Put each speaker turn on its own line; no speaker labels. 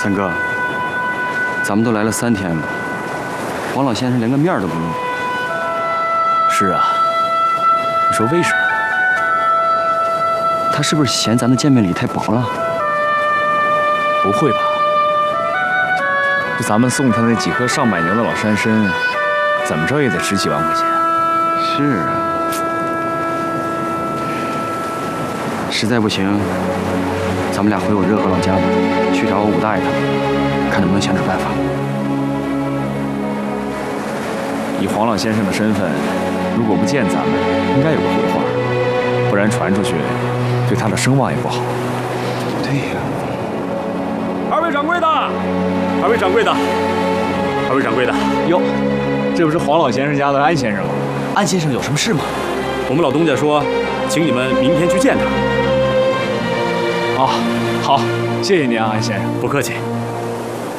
三哥，咱们都来了3天了，黄老先生连个面都不露。
是啊，你说为什么？
他是不是嫌咱的见面礼太薄了？
不会吧？就咱们送他那几颗上百年的老山参，怎么着也得10几万块钱。
是啊，实在不行，咱们俩回我热河老家吧，去找我武大爷他们，看能不能想点办法。
以黄老先生的身份，如果不见咱们，应该有个回话，不然传出去，对他的声望也不好。
对呀。
二位掌柜的，二位掌柜的，二位掌柜的，
哟，这不是黄老先生家的安先生吗？
安先生有什么事吗？
我们老东家说，请你们明天去见他。
哦，好，谢谢您啊，安先生。
不客气。